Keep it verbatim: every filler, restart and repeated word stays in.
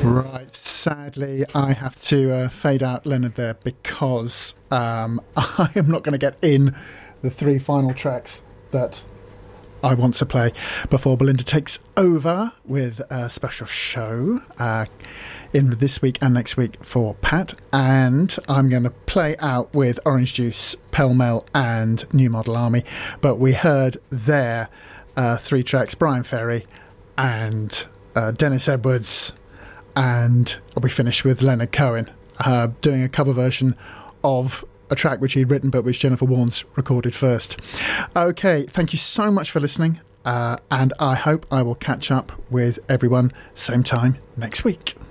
Right, sadly, I have to uh, fade out Leonard there because um, I am not going to get in the three final tracks that I want to play before Belinda takes over with a special show uh, in this week and next week for Pat. And I'm going to play out with Orange Juice, Pell Mell and New Model Army. But we heard there uh, three tracks, Brian Ferry and uh, Dennis Edwards. And we finished with Leonard Cohen uh, doing a cover version of a track which he'd written but which Jennifer Warnes recorded first. Okay, thank you so much for listening, uh, and I hope I will catch up with everyone same time next week.